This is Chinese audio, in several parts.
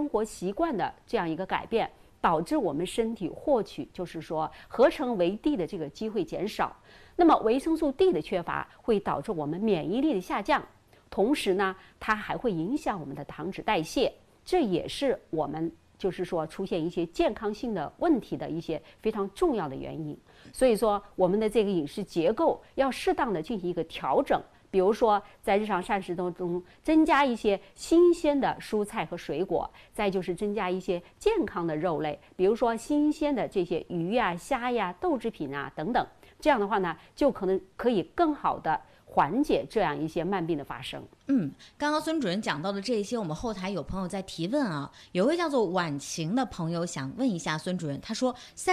活习惯的这样一个改变，导致我们身体获取就是说合成维 D 的这个机会减少。那么维生素 D 的缺乏会导致我们免疫力的下降，同时呢，它还会影响我们的糖脂代谢，这也是我们就是说出现一些健康性的问题的一些非常重要的原因。所以说，我们的这个饮食结构要适当的进行一个调整。比如说，在日常膳食当中增加一些新鲜的蔬菜和水果，再就是增加一些健康的肉类，比如说新鲜的这些鱼呀、虾呀、豆制品啊等等。这样的话呢，就可以更好的缓解这样一些慢病的发生。 刚刚孙主任讲到的这些，我们后台有朋友在提问啊，有位叫做婉晴的朋友想问一下孙主任，他说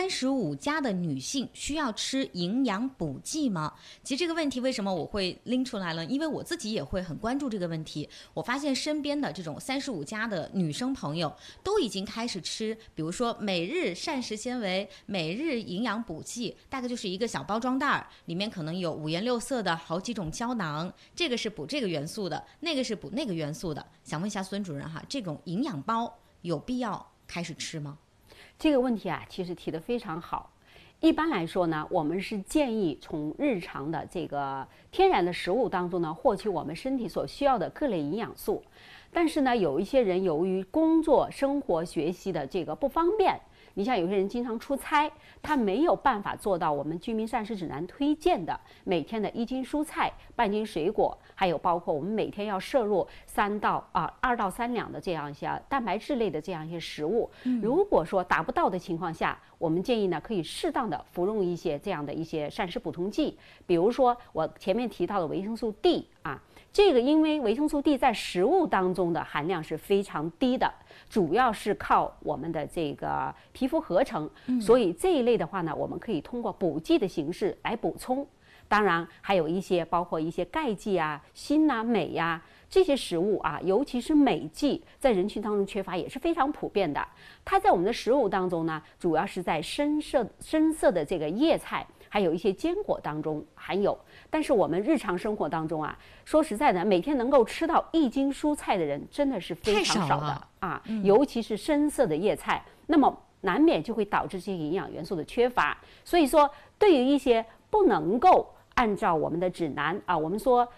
35+的女性需要吃营养补剂吗？其实这个问题为什么我会拎出来了？因为我自己也会很关注这个问题。我发现身边的这种35+的女生朋友都已经开始吃，比如说每日膳食纤维、每日营养补剂，大概就是一个小包装袋，里面可能有五颜六色的好几种胶囊，这个是补这个元素的，那个是补那个元素的。想问一下孙主任哈，这种营养包有必要开始吃吗？ 这个问题啊，其实提得非常好。一般来说呢，我们是建议从日常的这个天然的食物当中呢，获取我们身体所需要的各类营养素。但是呢，有一些人由于工作、生活、学习的这个不方便，你像有些人经常出差，他没有办法做到我们居民膳食指南推荐的每天的1斤蔬菜、半斤水果，还有包括我们每天要摄入2到3两的这样一些蛋白质类的这样一些食物。如果说达不到的情况下，我们建议呢可以适当的服用一些这样的一些膳食补充剂，比如说我前面提到的维生素 D 啊，这个因为维生素 D 在食物当中的含量是非常低的，主要是靠我们的这个皮肤合成，所以这一类的话呢，我们可以通过补剂的形式来补充。当然还有一些包括一些钙剂啊、锌啊、镁呀这些食物啊，尤其是镁剂在人群当中缺乏也是非常普遍的。它在我们的食物当中呢，主要是在深色的这个叶菜还有一些坚果当中含有。但是我们日常生活当中啊，说实在的，每天能够吃到1斤蔬菜的人真的是非常少的啊，尤其是深色的叶菜，那么难免就会导致这些营养元素的缺乏。所以说，对于一些不能够按照我们的指南啊，我们说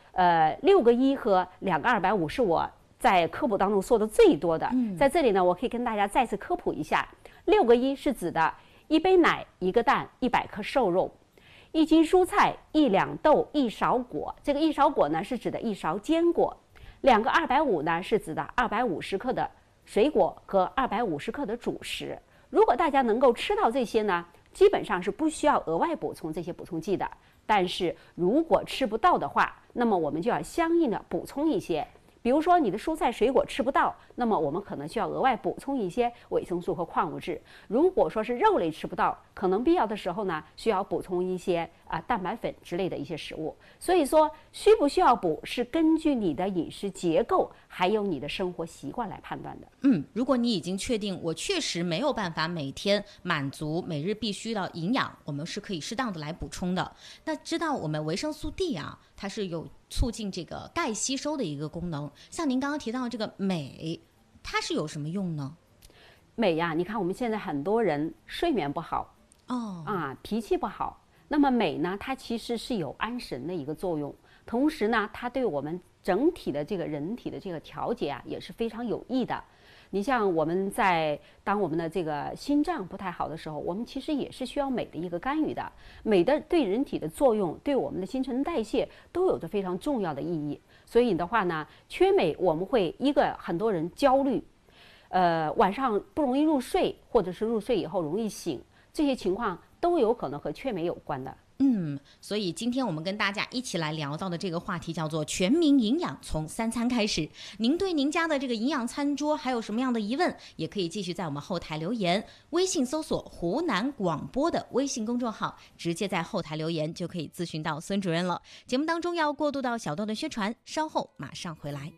6个1和2个250是我在科普当中说的最多的。在这里呢，我可以跟大家再次科普一下，6个1是指的1杯奶、1个蛋、100克瘦肉、1斤蔬菜、1两豆、1勺果。这个1勺果呢是指的1勺坚果。2个250呢是指的250克的水果和250克的主食。如果大家能够吃到这些呢，基本上是不需要额外补充这些补充剂的。但是如果吃不到的话，那么我们就要相应的补充一些。比如说你的蔬菜水果吃不到，那么我们可能需要额外补充一些维生素和矿物质。如果说是肉类吃不到，可能必要的时候呢，需要补充一些蛋白粉之类的一些食物。所以说需不需要补是根据你的饮食结构还有你的生活习惯来判断的。 如果你已经确定我确实没有办法每天满足每日必须的营养，我们是可以适当的来补充的。那知道我们维生素 D 啊，它是有促进这个钙吸收的一个功能。像您刚刚提到这个镁，它是有什么用呢？ 镁呀，你看我们现在很多人睡眠不好脾气不好，那么镁呢，它其实是有安神的一个作用，同时呢，它对我们整体的这个人体的这个调节啊，也是非常有益的。你像我们当我们的这个心脏不太好的时候，我们其实也是需要镁的一个干预的。镁的对人体的作用，对我们的新陈代谢都有着非常重要的意义。所以的话呢，缺镁我们会很多人焦虑，晚上不容易入睡，或者是入睡以后容易醒，这些情况都有可能和缺镁有关的。 所以今天我们跟大家一起来聊到的这个话题叫做全民营养，从3餐开始。您对您家的这个营养餐桌还有什么样的疑问，也可以继续在我们后台留言，微信搜索湖南广播的微信公众号，直接在后台留言就可以咨询到孙主任了。节目当中要过渡到小豆的宣传，稍后马上回来。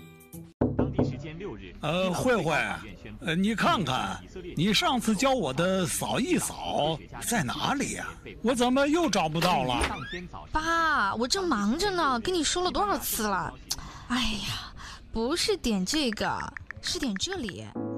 慧慧，你看看，你上次教我的扫一扫在哪里呀？我怎么又找不到了？ 爸，我正忙着呢，跟你说了多少次了？哎呀，不是点这个，是点这里。